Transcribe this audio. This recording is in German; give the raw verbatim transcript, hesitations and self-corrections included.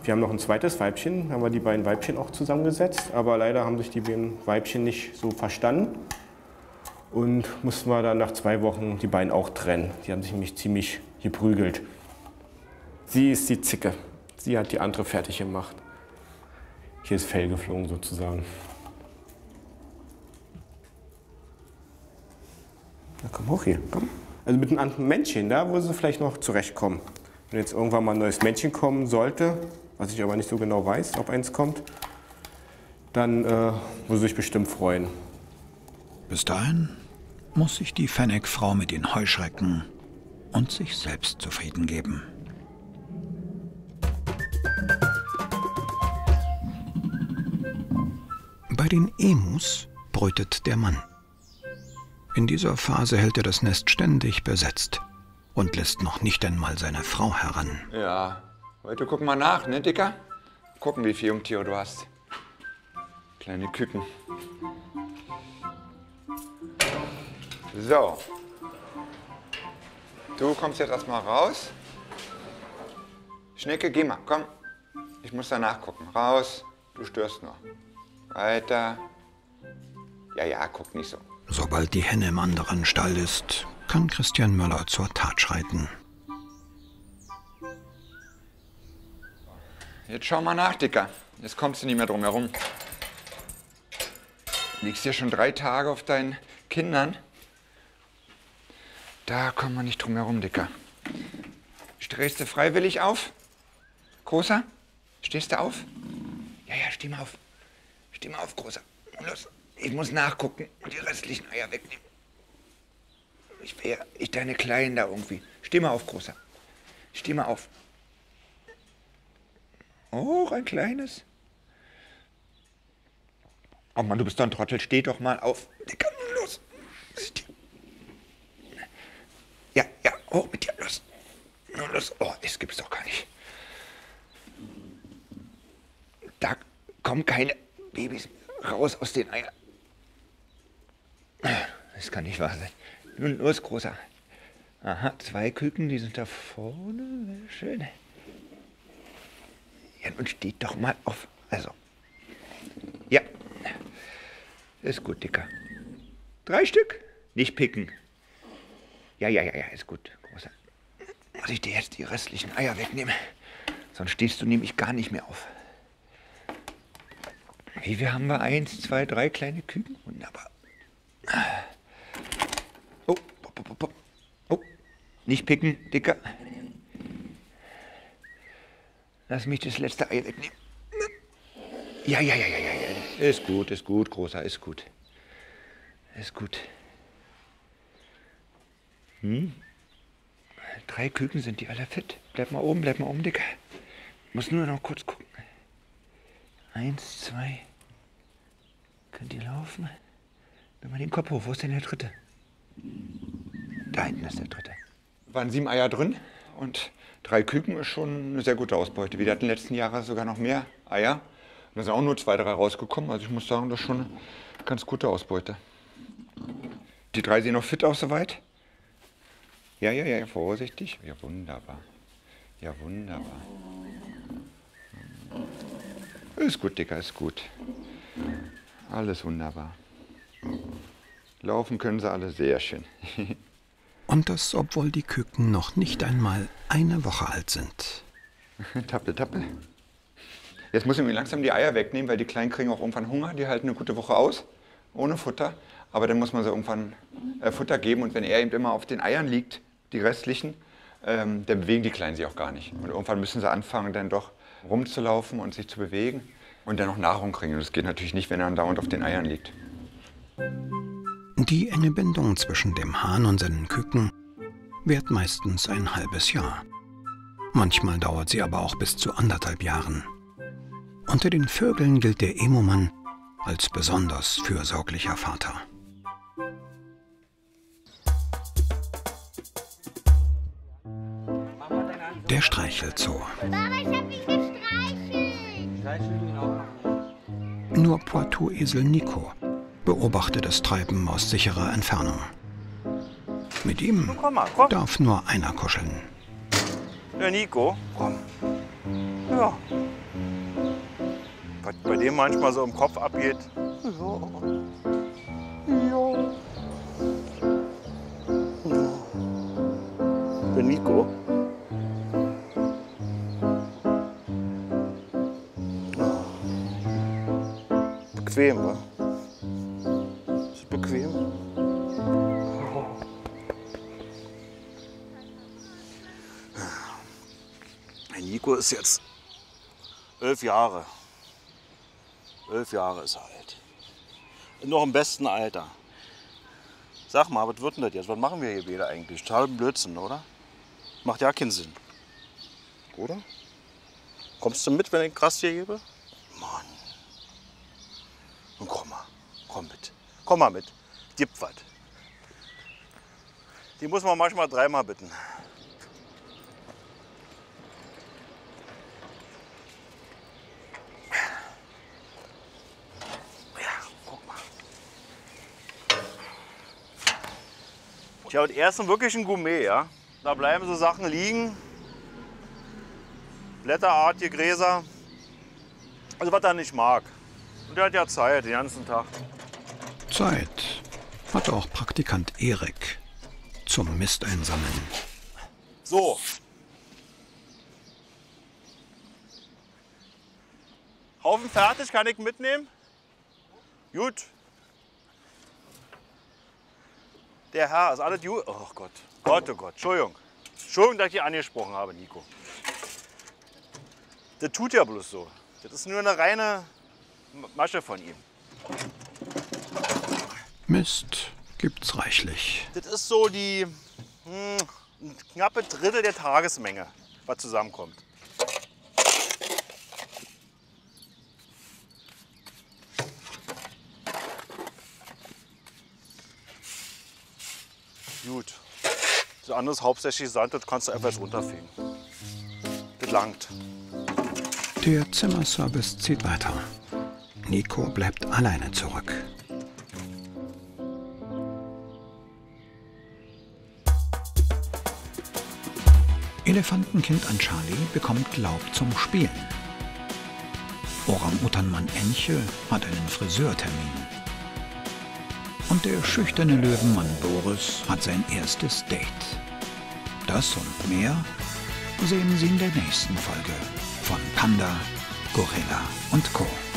Wir haben noch ein zweites Weibchen, haben wir die beiden Weibchen auch zusammengesetzt, aber leider haben sich die beiden Weibchen nicht so verstanden und mussten wir dann nach zwei Wochen die beiden auch trennen. Die haben sich nämlich ziemlich geprügelt. Sie ist die Zicke, sie hat die andere fertig gemacht. Hier ist Fell geflogen sozusagen. Na komm hoch hier, komm. Also mit einem anderen Männchen, da wo sie vielleicht noch zurechtkommen. Wenn jetzt irgendwann mal ein neues Männchen kommen sollte, was ich aber nicht so genau weiß, ob eins kommt, dann äh, muss sie sich bestimmt freuen. Bis dahin muss sich die Fennec-Frau mit den Heuschrecken und sich selbst zufrieden geben. Bei den Emus brütet der Mann. In dieser Phase hält er das Nest ständig besetzt und lässt noch nicht einmal seine Frau heran. Ja, heute gucken wir nach, ne, Dicker? Gucken, wie viele Jungtiere du hast. Kleine Küken. So. Du kommst jetzt erstmal raus. Schnecke, geh mal, komm. Ich muss da nachgucken. Raus, du störst noch. Weiter. Ja, ja, guck nicht so. Sobald die Henne im anderen Stall ist, kann Christian Möller zur Tat schreiten. Jetzt schau mal nach, Dicker. Jetzt kommst du nicht mehr drum herum. Liegst hier schon drei Tage auf deinen Kindern. Da kommen wir nicht drum herum, Dicker. Stehst du freiwillig auf? Großer? Stehst du auf? Ja, ja, steh mal auf. Steh mal auf, Großer. Los. Ich muss nachgucken und die restlichen Eier wegnehmen. Ich wäre ich deine Kleinen da irgendwie. Steh mal auf, Großer. Steh mal auf. Oh, ein kleines. Oh Mann, du bist doch ein Trottel. Steh doch mal auf. Dicker, los. Ja, ja, hoch mit dir. Los. Nur los. Oh, das gibt's doch gar nicht. Da kommen keine Babys raus aus den Eiern. Das kann nicht wahr sein. Nun los, Großer. Aha, zwei Küken, die sind da vorne. Schön. Ja, nun steht doch mal auf. Also. Ja. Ist gut, Dicker. Drei Stück? Nicht picken. Ja, ja, ja, ja, ist gut, Großer. Muss ich dir jetzt die restlichen Eier wegnehmen? Sonst stehst du nämlich gar nicht mehr auf. Wie viel haben wir? Eins, zwei, drei kleine Küken? Wunderbar. Oh, oh, oh, oh. Oh, nicht picken, Dicker. Lass mich das letzte Ei wegnehmen. Ja, ja, ja, ja, ja. Ist gut, ist gut, Großer, ist gut. Ist gut. Hm? Drei Küken, sind die alle fit? Bleib mal oben, bleib mal oben, Dicker. Muss nur noch kurz gucken. Eins, zwei. Könnt ihr laufen? Nimm mal den Kopf hoch. Wo ist denn der dritte? Da hinten ist der dritte. Waren sieben Eier drin und drei Küken ist schon eine sehr gute Ausbeute. Wir hatten letzten Jahre sogar noch mehr Eier. Und da sind auch nur zwei, drei rausgekommen. Also ich muss sagen, das ist schon eine ganz gute Ausbeute. Die drei sehen noch fit aus soweit. Ja, ja, ja, vorsichtig. Ja, wunderbar. Ja, wunderbar. Ist gut, Dicker, ist gut. Alles wunderbar. Laufen können sie alle sehr schön. Und das, obwohl die Küken noch nicht einmal eine Woche alt sind. Tappel, tappel. Jetzt muss ich mir langsam die Eier wegnehmen, weil die Kleinen kriegen auch irgendwann Hunger. Die halten eine gute Woche aus, ohne Futter. Aber dann muss man sie irgendwann äh, Futter geben. Und wenn er eben immer auf den Eiern liegt, die restlichen, ähm, dann bewegen die Kleinen sich auch gar nicht. Und irgendwann müssen sie anfangen, dann doch rumzulaufen und sich zu bewegen und dann noch Nahrung kriegen. Und das geht natürlich nicht, wenn er dauernd auf den Eiern liegt. Die enge Bindung zwischen dem Hahn und seinen Küken währt meistens ein halbes Jahr. Manchmal dauert sie aber auch bis zu anderthalb Jahren. Unter den Vögeln gilt der Emu-Mann als besonders fürsorglicher Vater. Der Streichelzoo. Mama, ich hab ihn gestreichelt. Nur Poitou-Esel Nico beobachtet das Treiben aus sicherer Entfernung. Mit ihm Komm mal, komm. darf nur einer kuscheln. Ja, Nico, komm. Ja, Was bei dem manchmal so im Kopf abgeht. Ja. Ja. Der Nico. Bequem, wa? Ist bequem? Der Nico ist jetzt elf Jahre. Elf Jahre ist er alt. Noch im besten Alter. Sag mal, was wird denn das jetzt? Was machen wir hier wieder eigentlich? Total Blödsinn, oder? Macht ja keinen Sinn. Oder? Kommst du mit, wenn ich krass hier gebe? Mann. Und komm mal. Komm mit. Komm mal mit. Gibt was. Die muss man manchmal dreimal bitten. Tja, und er ist wirklich ein Gourmet, ja. Da bleiben so Sachen liegen. Blätterartige Gräser. Also was er nicht mag. Und er hat ja Zeit den ganzen Tag. Zeit hat auch Praktikant Erik zum Mist einsammeln. So. Haufen fertig, kann ich mitnehmen? Gut. Der Herr, ist alles gut? Oh Gott, Gott, oh Gott, Entschuldigung. Entschuldigung, dass ich dich angesprochen habe, Nico. Das tut ja bloß so. Das ist nur eine reine Masche von ihm. Mist gibt's reichlich. Das ist so die hm, ein knappe Drittel der Tagesmenge, was zusammenkommt. Gut. Das andere ist hauptsächlich Sand, das kannst du einfach jetzt runterfegen. Das langt. Der Zimmerservice zieht weiter. Nico bleibt alleine zurück. Elefantenkind Anchali bekommt Laub zum Spielen. Orang-Utanmann Enche hat einen Friseurtermin. Und der schüchterne Löwenmann Boris hat sein erstes Date. Das und mehr sehen Sie in der nächsten Folge von Panda, Gorilla und Co.